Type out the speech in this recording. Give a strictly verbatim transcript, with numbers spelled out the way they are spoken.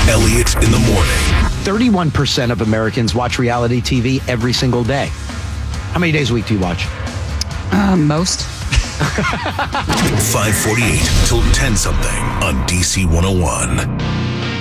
Elliott in the morning. thirty-one percent of Americans watch reality T V every single day. How many days a week do you watch? Uh, most. five forty-eight till ten something on D C one oh one.